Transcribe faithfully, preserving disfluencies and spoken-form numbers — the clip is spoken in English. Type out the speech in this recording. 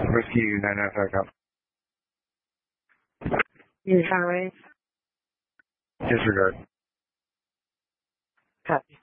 Whiskey nine nine five Golf. Use highway. Disregard. Copy.